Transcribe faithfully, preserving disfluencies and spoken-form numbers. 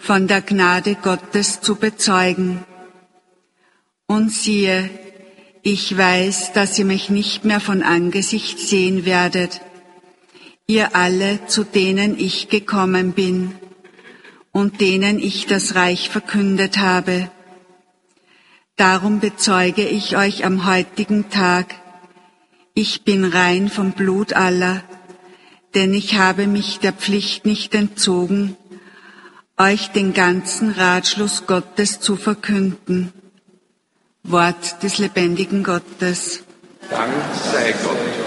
von der Gnade Gottes zu bezeugen. Und siehe, ich weiß, dass ihr mich nicht mehr von Angesicht sehen werdet, ihr alle, zu denen ich gekommen bin und denen ich das Reich verkündet habe. Darum bezeuge ich euch am heutigen Tag, ich bin rein vom Blut aller, denn ich habe mich der Pflicht nicht entzogen, euch den ganzen Ratschluss Gottes zu verkünden. Wort des lebendigen Gottes. Dank sei Gott.